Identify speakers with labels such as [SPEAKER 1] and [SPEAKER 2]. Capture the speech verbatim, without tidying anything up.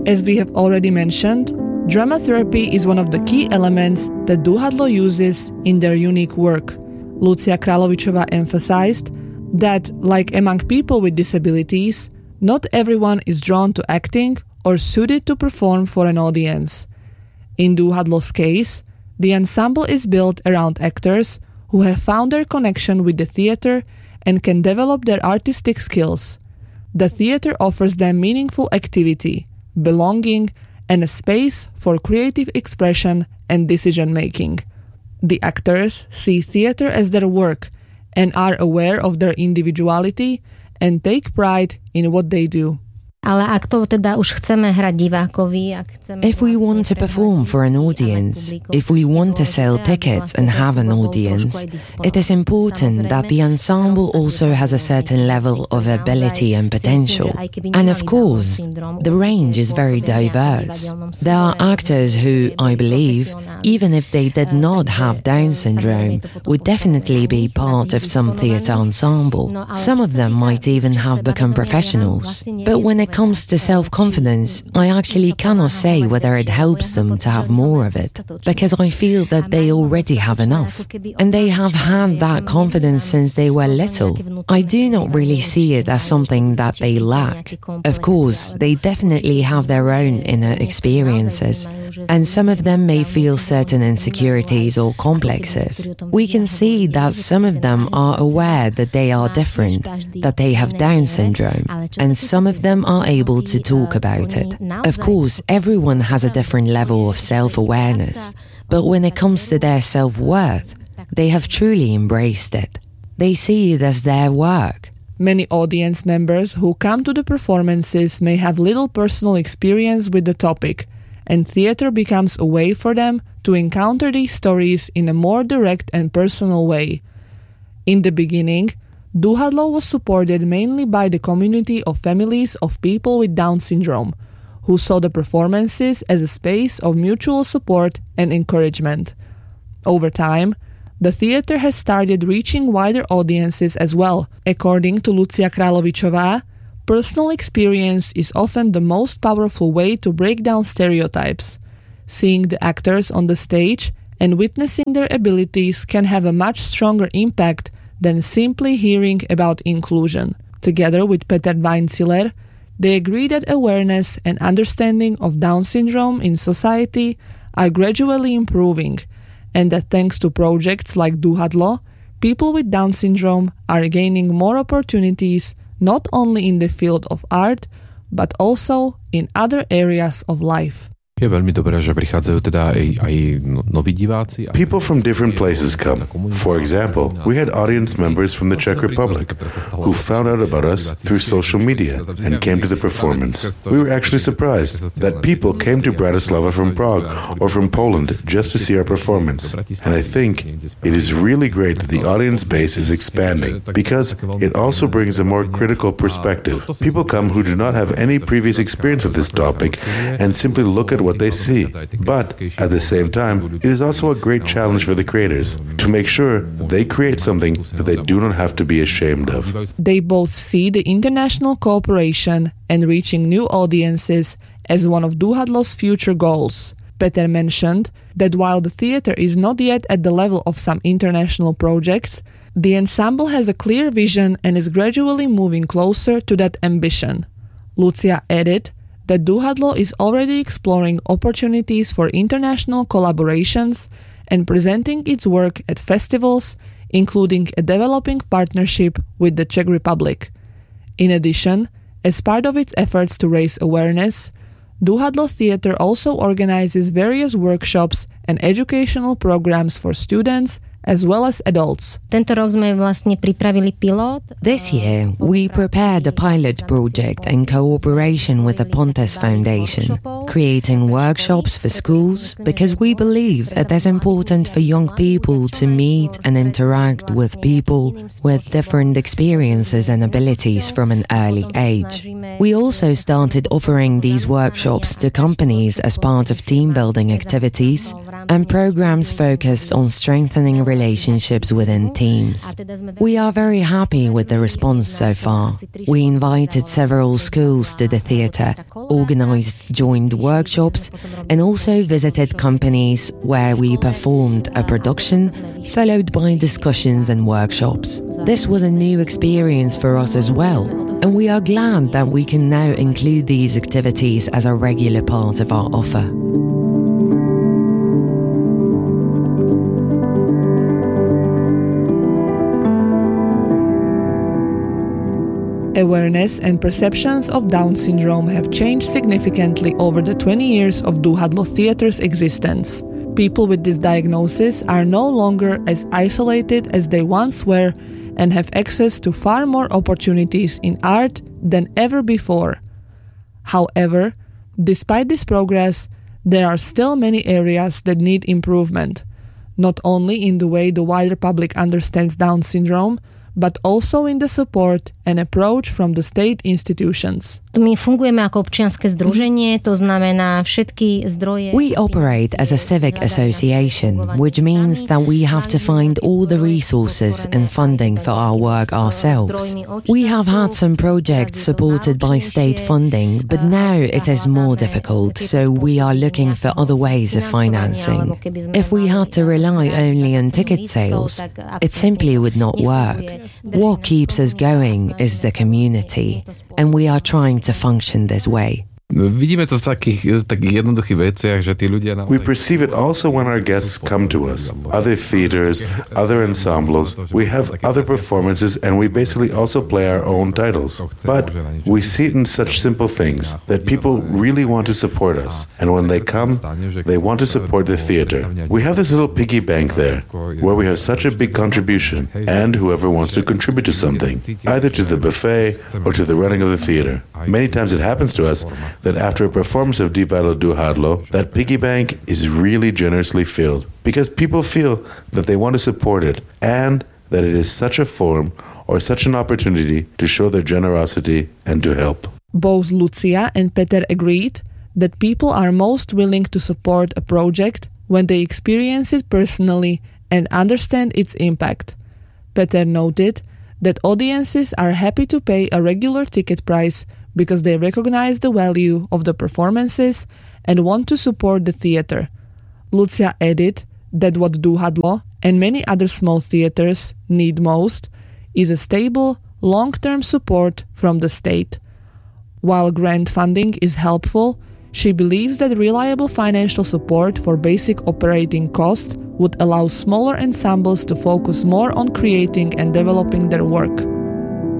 [SPEAKER 1] As we have already mentioned, drama therapy is one of the key elements that Duhadlo uses in their unique work. Lucia Kralovičová emphasized that, like among people with disabilities, not everyone is drawn to acting or suited to perform for an audience. In Duhadlo's case, the ensemble is built around actors who have found their connection with the theater and can develop their artistic skills. The theater offers them meaningful activity, belonging, and a space for creative expression and decision-making. The actors see theater as their work and are aware of their individuality and take pride in what they do.
[SPEAKER 2] If we want to perform for an audience, if we want to sell tickets and have an audience, it is important that the ensemble also has a certain level of ability and potential. And of course, the range is very diverse. There are actors who, I believe, even if they did not have Down syndrome, would definitely be part of some theatre ensemble. Some of them might even have become professionals. But when it comes to self-confidence, I actually cannot say whether it helps them to have more of it, because I feel that they already have enough. And they have had that confidence since they were little. I do not really see it as something that they lack. Of course, they definitely have their own inner experiences, and some of them may feel certain insecurities or complexes. We can see that some of them are aware that they are different, that they have Down syndrome, and some of them are able to talk about it. Of course, everyone has a different level of self-awareness, but when it comes to their self-worth, they have truly embraced it. They see it as their work.
[SPEAKER 1] Many audience members who come to the performances may have little personal experience with the topic, and theater becomes a way for them to encounter these stories in a more direct and personal way. In the beginning, Duhadlo was supported mainly by the community of families of people with Down syndrome, who saw the performances as a space of mutual support and encouragement. Over time, the theater has started reaching wider audiences as well. According to Lucia Kralovičová, personal experience is often the most powerful way to break down stereotypes. Seeing the actors on the stage and witnessing their abilities can have a much stronger impact than simply hearing about inclusion. Together with Peter Weinziller, they agree that awareness and understanding of Down syndrome in society are gradually improving, and that thanks to projects like Duhadlo, people with Down syndrome are gaining more opportunities not only in the field of art, but also in other areas of life.
[SPEAKER 3] Je veľmi dobré, že prichádzajú teda aj, aj noví diváci.
[SPEAKER 4] People from different places come. For example, we had audience members from the Czech Republic who found out about us through social media and came to the performance. We were actually surprised that people came to Bratislava from Prague or from Poland just to see our performance. And I think it is really great that the audience base is expanding because it also brings a more critical perspective. People come who do not have any previous experience with this topic and simply look at what they see. But at the same time, it is also a great challenge for the creators to make sure that they create something that they do not have to be ashamed of.
[SPEAKER 1] They both see the international cooperation and reaching new audiences as one of Duhadlo's future goals. Peter mentioned that while the theater is not yet at the level of some international projects, the ensemble has a clear vision and is gradually moving closer to that ambition. Lucia added that Duhadlo is already exploring opportunities for international collaborations and presenting its work at festivals, including a developing partnership with the Czech Republic. In addition, as part of its efforts to raise awareness, Duhadlo Theatre also organizes various workshops and educational programs for students as well as adults.
[SPEAKER 2] This year, we prepared a pilot project in cooperation with the Pontes Foundation, creating workshops for schools because we believe it is important for young people to meet and interact with people with different experiences and abilities from an early age. We also started offering these workshops to companies as part of team-building activities and programs focused on strengthening relationships within teams. We are very happy with the response so far. We invited several schools to the theatre, organised joint workshops, and also visited companies where we performed a production, followed by discussions and workshops. This was a new experience for us as well, and we are glad that we can now include these activities as a regular part of our offer.
[SPEAKER 1] Awareness and perceptions of Down syndrome have changed significantly over the twenty years of Duhadlo Theatre's existence. People with this diagnosis are no longer as isolated as they once were and have access to far more opportunities in art than ever before. However, despite this progress, there are still many areas that need improvement, not only in the way the wider public understands Down syndrome, but also in the support and approach from the state institutions.
[SPEAKER 5] My fungujeme ako občianske združenie, to znamená všetky zdroje.
[SPEAKER 2] We operate as a civic association, which means that we have to find all the resources and funding for our work ourselves. We have had some projects supported by state funding, but now it is more difficult, so we are looking for other ways of financing. If we had to rely only on ticket sales, it simply would not work. What keeps us going is the community, and we are trying to function this way.
[SPEAKER 3] Vidíme to v takých, takých jednoduchých veciach, že tí ľudia naozaj...
[SPEAKER 4] We perceive it also when our guests come to us. Other theaters, other ensembles, we have other performances, and we basically also play our own titles. But we see it in such simple things that people really want to support us. And when they come, they want to support the theater. We have this little piggy bank there, where we have such a big contribution, and whoever wants to contribute to something, either to the buffet or to the running of the theater. Many times it happens to us that after a performance of Divadlo Duhadlo, that piggy bank is really generously filled, because people feel that they want to support it, and that it is such a form or such an opportunity to show their generosity and to help.
[SPEAKER 1] Both Lucia and Peter agreed that people are most willing to support a project when they experience it personally and understand its impact. Peter noted that audiences are happy to pay a regular ticket price because they recognize the value of the performances and want to support the theater. Lucia added that what Duhadlo and many other small theaters need most is a stable, long-term support from the state. While grant funding is helpful, she believes that reliable financial support for basic operating costs would allow smaller ensembles to focus more on creating and developing their work.